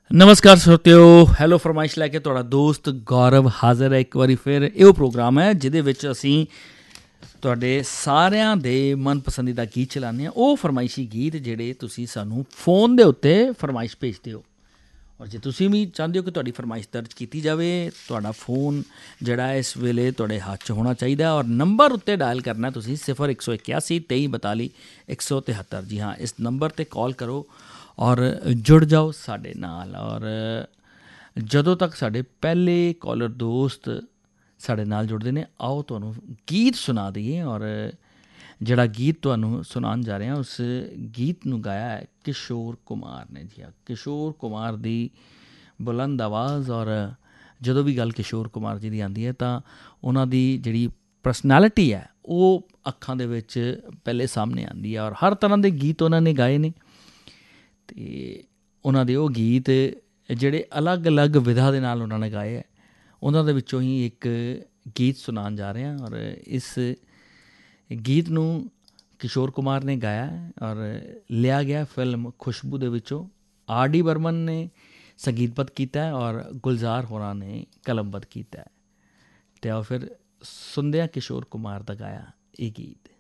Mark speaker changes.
Speaker 1: ਨਮਸਕਾਰ ਸਰੋਤਿਓ, ਹੈਲੋ ਫਰਮਾਇਸ਼ ਲੈ ਕੇ ਤੁਹਾਡਾ ਦੋਸਤ ਗੌਰਵ ਹਾਜ਼ਰ ਹੈ ਇੱਕ ਵਾਰੀ ਫਿਰ। ਇਹ ਪ੍ਰੋਗਰਾਮ ਹੈ ਜਿਹਦੇ ਵਿੱਚ ਅਸੀਂ ਤੁਹਾਡੇ ਸਾਰਿਆਂ ਦੇ ਮਨਪਸੰਦੀਦਾ ਗੀਤ ਚਲਾਉਂਦੇ ਹਾਂ, ਉਹ ਫਰਮਾਇਸ਼ੀ ਗੀਤ ਜਿਹੜੇ ਤੁਸੀਂ ਸਾਨੂੰ ਫੋਨ ਦੇ ਉੱਤੇ ਫਰਮਾਇਸ਼ ਭੇਜਦੇ ਹੋ। ਔਰ ਜੇ ਤੁਸੀਂ ਵੀ ਚਾਹੁੰਦੇ ਹੋ ਕਿ ਤੁਹਾਡੀ ਫਰਮਾਇਸ਼ ਦਰਜ ਕੀਤੀ ਜਾਵੇ, ਤੁਹਾਡਾ ਫੋਨ ਜਿਹੜਾ ਇਸ ਵੇਲੇ ਤੁਹਾਡੇ ਹੱਥ 'ਚ ਹੋਣਾ ਚਾਹੀਦਾ। ਔਰ ਨੰਬਰ ਉੱਤੇ ਡਾਇਲ ਕਰਨਾ ਤੁਸੀਂ 0181 23 42 173। ਜੀ ਹਾਂ, ਇਸ ਨੰਬਰ 'ਤੇ ਕਾਲ ਕਰੋ ਔਰ ਜੁੜ ਜਾਓ ਸਾਡੇ ਨਾਲ। ਔਰ ਜਦੋਂ ਤੱਕ ਸਾਡੇ ਪਹਿਲੇ ਕਾਲਰ ਦੋਸਤ ਸਾਡੇ ਨਾਲ ਜੁੜਦੇ ਨੇ, ਆਓ ਤੁਹਾਨੂੰ ਗੀਤ ਸੁਣਾ ਦਈਏ। ਔਰ ਜਿਹੜਾ ਗੀਤ ਤੁਹਾਨੂੰ ਸੁਣਾਉਣ ਜਾ ਰਹੇ ਹਾਂ, ਉਸ ਗੀਤ ਨੂੰ ਗਾਇਆ ਹੈ ਕਿਸ਼ੋਰ ਕੁਮਾਰ ਨੇ। ਜੀ ਹਾਂ, ਕਿਸ਼ੋਰ ਕੁਮਾਰ ਦੀ ਬੁਲੰਦ ਆਵਾਜ਼। ਔਰ ਜਦੋਂ ਵੀ ਗੱਲ ਕਿਸ਼ੋਰ ਕੁਮਾਰ ਜੀ ਦੀ ਆਉਂਦੀ ਹੈ ਤਾਂ ਉਹਨਾਂ ਦੀ ਜਿਹੜੀ ਪਰਸਨੈਲਿਟੀ ਹੈ ਉਹ ਅੱਖਾਂ ਦੇ ਵਿੱਚ ਪਹਿਲੇ ਸਾਹਮਣੇ ਆਉਂਦੀ ਹੈ। ਔਰ ਹਰ ਤਰ੍ਹਾਂ ਦੇ ਗੀਤ ਉਹਨਾਂ ਨੇ ਗਾਏ ਨੇ ਅਤੇ ਉਹਨਾਂ ਦੇ ਉਹ ਗੀਤ ਜਿਹੜੇ ਅਲੱਗ-ਅਲੱਗ ਵਿਧਾ ਦੇ ਨਾਲ ਉਹਨਾਂ ਨੇ ਗਾਏ ਹੈ, ਉਹਨਾਂ ਦੇ ਵਿੱਚੋਂ ਹੀ ਇੱਕ ਗੀਤ ਸੁਣਾਉਣ ਜਾ ਰਹੇ ਹਾਂ। ਔਰ ਇਸ ਗੀਤ ਨੂੰ ਕਿਸ਼ੋਰ ਕੁਮਾਰ ਨੇ ਗਾਇਆ ਔਰ ਲਿਆ ਗਿਆ ਫਿਲਮ ਖੁਸ਼ਬੂ ਦੇ ਵਿੱਚੋਂ। RD ਬਰਮਨ ਨੇ ਸੰਗੀਤਬੱਧ ਕੀਤਾ ਔਰ ਗੁਲਜ਼ਾਰ ਹੋਰਾਂ ਨੇ ਕਲਮਬੱਧ ਕੀਤਾ। ਅਤੇ ਆਓ ਫਿਰ ਸੁਣਦੇ ਹਾਂ ਕਿਸ਼ੋਰ ਕੁਮਾਰ ਦਾ ਗਾਇਆ ਇਹ ਗੀਤ।